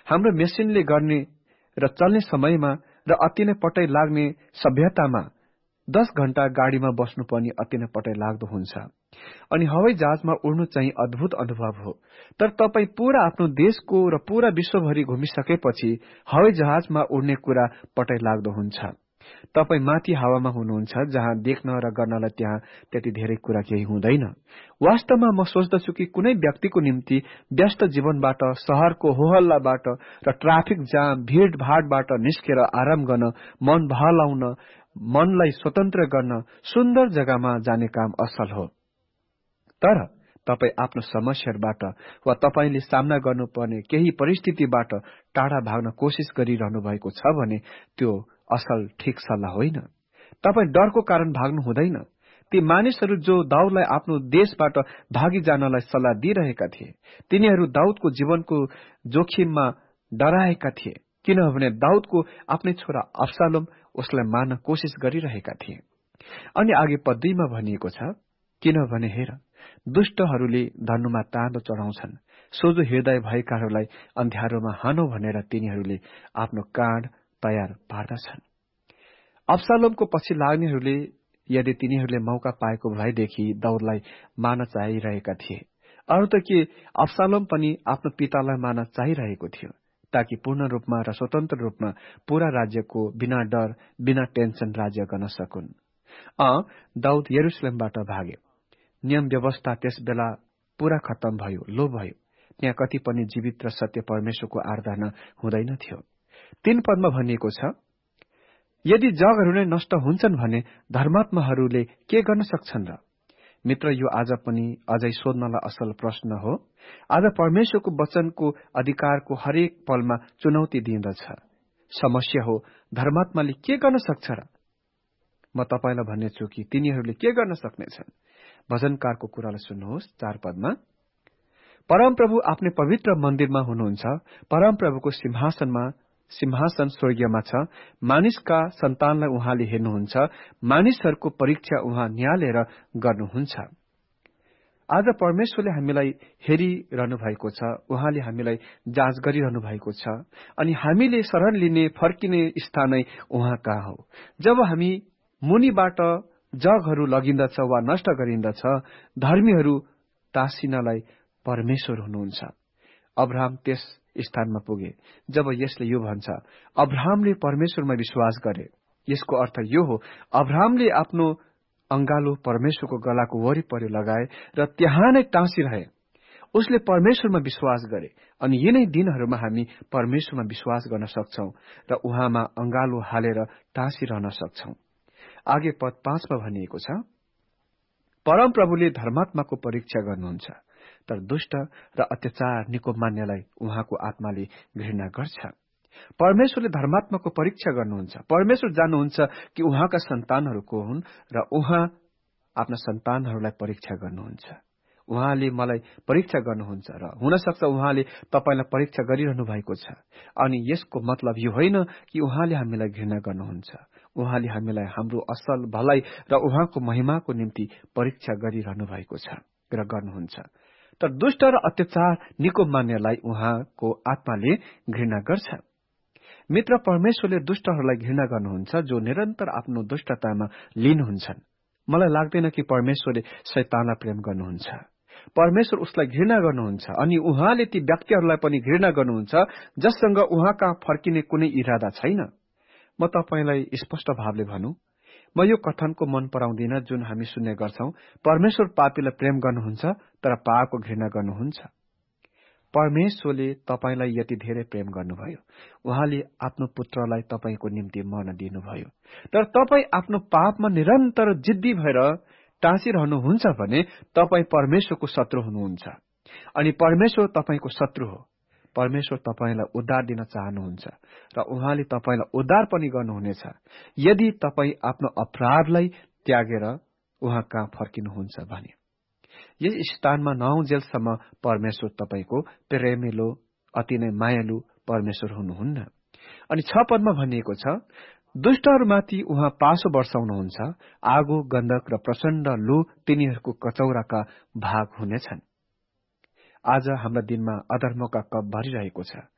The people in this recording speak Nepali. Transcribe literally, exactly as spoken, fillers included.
हाम्रो मेसिनले गर्ने र चल्ने समयमा र अति नै पटै लाग्ने सभ्यतामा दस घण्टा गाडीमा बस्नु पनि अति नै पटै लाग्दो हुन्छ। अनि हवाई जहाजमा उड्नु चाहिँ अद्भुत अनुभव हो। तर तपाई पूरा आफ्नो देशको र पूरा विश्वभरि घुमिसकेपछि हवाई जहाजमा उड्ने कुरा पटै लाग्दो हुन्छ। तपाई माथि हावामा हुनुहुन्छ, जहाँ देख्न र गर्नलाई त्यहाँ त्यति धेरै कुरा केही हुँदैन। वास्तवमा म सोच्दछु कि कुनै व्यक्तिको निम्ति व्यस्त जीवनबाट, शहरको होहल्लाबाट र ट्राफिक जाम भीड़भाड़बाट निस्केर आराम गर्न, मन बहलाउन, मनलाई स्वतन्त्र गर्न सुन्दर जग्गामा जाने काम असल हो। तर तपाई आफ्नो समस्याबाट वा तपाईले सामना गर्नुपर्ने केही परिस्थितिबाट टाढा भाग्न कोशिश गरिरहनु भएको छ भने त्यो असल ठीक सल्लाह होइन। तपाई डरको कारण भाग्नु हुँदैन। ती मानिसहरू जो दाउदलाई आफ्नो देशबाट भागी जानलाई सल्लाह दिइरहेका थिए, तिनीहरू दाउदको जीवनको जोखिममा डराएका थिए, किनभने दाउदको आफ्नै छोरा अब्सालोम उसलाई मार्न कोशिश गरिरहेका थिए। अनि आगे पद दुईमा भनिएको छ, किनभने हेर, दुष्टहरूले धनुमा ताँदो चढाउँछन्, सोझो हृदय भएकाहरूलाई अन्ध्यारोमा हानो भनेर तिनीहरूले आफ्नो काँड तयार पार्दछन्। अब्सालोमको पछि लाग्नेहरूले यदि तिनीहरूले मौका पाएको भएदेखि दाउदलाई मार्न चाहिरहेका थिए। अरू त के, अब्सालोम पनि आफ्नो पितालाई मार्न चाहिरहेको थियो, ताकि पूर्ण रूपमा र स्वतन्त्र रूपमा पूरा राज्यको बिना डर, बिना टेन्सन राज्य गर्न सकुन्। अ दाउद यरुशलेमबाट भागे। नियम व्यवस्था त्यस बेला पूरा खत्तम भयो, लो भयो। त्यहाँ कति पनि जीवित र सत्य परमेश्वरको आराधना हुँदैन थियो। तीन पदमा भनिएको छ, यदि जगहरू नै नष्ट हुन्छन् भने धर्मात्माहरूले के गर्न सक्छन् र? मित्र, यो आज पनि अझै सोध्नलाई असल प्रश्न हो। आज परमेश्वरको वचनको अधिकारको हरेक पलमा चुनौती दिँदछ। समस्या हो, धर्मात्माले के गर्न सक्छ र? म तपाईलाई भन्नेछु कि तिनीहरूले के गर्न सक्नेछन्। भजनकारको कुरालाई सुन्नुहोस्। चार पदमा, परमप्रभु आफ्नै पवित्र मन्दिरमा हुनुहुन्छ, परमप्रभुको सिंहासनमा सिंहासन स्वर्गीयमा छ। मानिसका सन्तानलाई उहाँले हेर्नुहुन्छ, मानिसहरूको परीक्षा उहाँ निहालेर गर्नुहुन्छ। आज परमेश्वरले हामीलाई हेरिरहनु भएको छ, उहाँले हामीलाई जाँच गरिरहनु भएको छ, अनि हामीले शरण लिने फर्किने स्थानै उहाँ कहाँ हो। जब हामी मुनिबाट जगहरू लगिन्दछ वा नष्ट गरिन्दछ, धर्मीहरू टाँसिनलाई परमेश्वर हुनुहुन्छ। अब्राहम त्यस स्थानमा पुगे जब यसले यो भन्छ, अब्राहमले परमेश्वरमा विश्वास गरे। यसको अर्थ यो हो, अब्राहमले आफ्नो अंगालो परमेश्वरको गलाको वरिपरि लगाए र त्यहाँ नै टाँसिरहे। उसले परमेश्वरमा विश्वास गरे, अनि यिनै दिनहरूमा हामी परमेश्वरमा विश्वास गर्न सक्छौं र उहाँमा अंगालो हालेर टाँसिरहन सक्छौं। आगे पद पाँचमा भनिएको छ, परमप्रभुले धर्मात्माको परीक्षा गर्नुहुन्छ, तर दुष्ट र अत्याचार निको मान्नेलाई उहाँको आत्माले घृणा गर्छ। परमेश्वरले धर्मात्माको परीक्षा गर्नुहुन्छ। परमेश्वर जान्नुहुन्छ कि उहाँका सन्तानहरू को हुन् र उहाँ आफ्ना सन्तानहरूलाई परीक्षा गर्नुहुन्छ। उहाँले मलाई परीक्षा गर्नुहुन्छ र हुनसक्छ उहाँले तपाईलाई परीक्षा गरिरहनु भएको छ। अनि यसको मतलब यो होइन कि उहाँले हामीलाई घृणा गर्नुहुन्छ। उहाँले हामीलाई हाम्रो असल भलाइ र उहाँको महिमाको निम्ति परीक्षा गरिरहनु भएको छ र गर्नुहुन्छ। तर दुष्ट र अत्याचार निको मान्नेलाई उहाँको आत्माले घृणा गर्छ। मित्र, परमेश्वरले दुष्टहरूलाई घृणा गर्नुहुन्छ जो निरन्तर आफ्नो दुष्टतामा लीन हुन्छन्। मलाई लाग्दैन कि परमेश्वरले शैतानलाई प्रेम गर्नुहुन्छ। परमेश्वर उसलाई घृणा गर्नुहुन्छ, अनि उहाँले ती व्यक्तिहरूलाई पनि घृणा गर्नुहुन्छ जससँग उहाँका फर्किने कुनै इरादा छैन। म तपाईलाई स्पष्ट भावले भनौं, म यो कथनको मन पराउँदिन जुन हामी सुन्ने गर्छौं, परमेश्वर पापीलाई प्रेम गर्नुहुन्छ तर पापको घृणा गर्नुहुन्छ। परमेश्वरले तपाईलाई यति धेरै प्रेम गर्नुभयो, उहाँले आफ्नो पुत्रलाई तपाईको निम्ति मर्न दिनुभयो। तर तपाई आफ्नो पापमा निरन्तर जिद्दी भएर टाँसिरहनुहुन्छ भने तपाई परमेश्वरको शत्रु हुनुहुन्छ, अनि परमेश्वर तपाईको शत्रु हो। परमेश्वर तपाईलाई उद्धार दिन चाहनुहुन्छ र उहाँले तपाईलाई उद्धार पनि गर्नुहुनेछ यदि तपाई आफ्नो अपराधलाई त्यागेर उहाँ कहाँ फर्किनुहुन्छ भने। यस स्थानमा नआउन्जेलसम्म परमेश्वर तपाईको प्रेमिलो, अति नै मायालु परमेश्वर हुनुहुन्न। अनि छ पदमा भनिएको छ, दुष्टहरूमाथि उहाँ पासो वर्षाउनुहुन्छ, आगो, गन्धक र प्रचण्ड लू तिनीहरूको कचौराका भाग हुनेछन्। आज हाम्रा दिनमा अधर्मका कप भरिरहेको छ।